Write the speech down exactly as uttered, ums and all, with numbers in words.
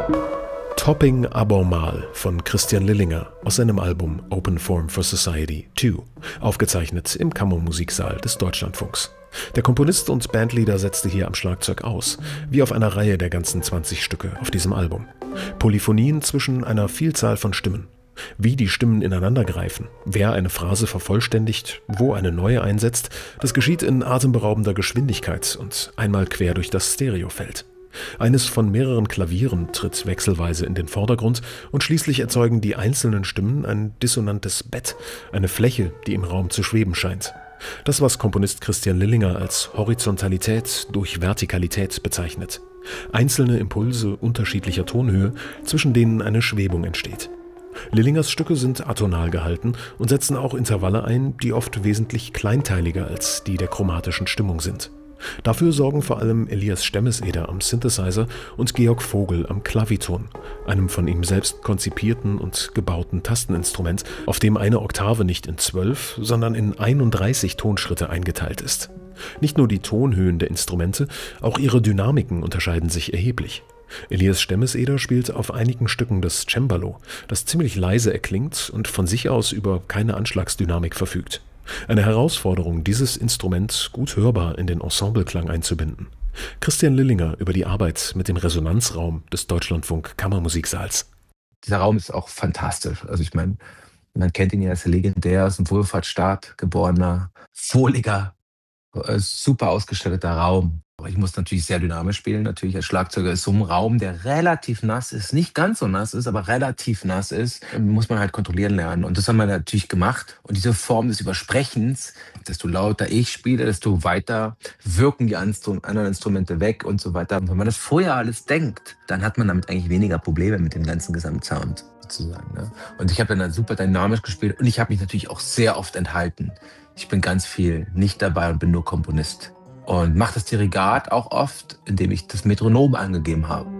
Topping Abormal von Christian Lillinger aus seinem Album Open Form for Society zwei, aufgezeichnet im Kammermusiksaal des Deutschlandfunks. Der Komponist und Bandleader setzte hier am Schlagzeug aus, wie auf einer Reihe der ganzen zwanzig Stücke auf diesem Album. Polyphonien zwischen einer Vielzahl von Stimmen. Wie die Stimmen ineinandergreifen, wer eine Phrase vervollständigt, wo eine neue einsetzt, das geschieht in atemberaubender Geschwindigkeit und einmal quer durch das Stereofeld. Eines von mehreren Klavieren tritt wechselweise in den Vordergrund und schließlich erzeugen die einzelnen Stimmen ein dissonantes Bett, eine Fläche, die im Raum zu schweben scheint. Das, was Komponist Christian Lillinger als Horizontalität durch Vertikalität bezeichnet. Einzelne Impulse unterschiedlicher Tonhöhe, zwischen denen eine Schwebung entsteht. Lillingers Stücke sind atonal gehalten und setzen auch Intervalle ein, die oft wesentlich kleinteiliger als die der chromatischen Stimmung sind. Dafür sorgen vor allem Elias Stemmeseder am Synthesizer und Georg Vogel am Klaviton, einem von ihm selbst konzipierten und gebauten Tasteninstrument, auf dem eine Oktave nicht in zwölf, sondern in einunddreißig Tonschritte eingeteilt ist. Nicht nur die Tonhöhen der Instrumente, auch ihre Dynamiken unterscheiden sich erheblich. Elias Stemmeseder spielt auf einigen Stücken das Cembalo, das ziemlich leise erklingt und von sich aus über keine Anschlagsdynamik verfügt. Eine Herausforderung, dieses Instrument gut hörbar in den Ensembleklang einzubinden. Christian Lillinger über die Arbeit mit dem Resonanzraum des Deutschlandfunk Kammermusiksaals. Dieser Raum ist auch fantastisch. Also ich meine, man kennt ihn ja als legendär aus dem Wohlfahrtsstaat geborener, wohliger, äh, super ausgestatteter Raum. Aber ich muss natürlich sehr dynamisch spielen. Natürlich als Schlagzeuger ist so ein Raum, der relativ nass ist, nicht ganz so nass ist, aber relativ nass ist, muss man halt kontrollieren lernen. Und das haben wir natürlich gemacht. Und diese Form des Übersprechens, desto lauter ich spiele, desto weiter wirken die anderen Instrumente weg und so weiter. Und wenn man das vorher alles denkt, dann hat man damit eigentlich weniger Probleme mit dem ganzen Gesamtsound sozusagen. Ne? Und ich habe dann super dynamisch gespielt und ich habe mich natürlich auch sehr oft enthalten. Ich bin ganz viel nicht dabei und bin nur Komponist. Und mache das Dirigat auch oft, indem ich das Metronom angegeben habe.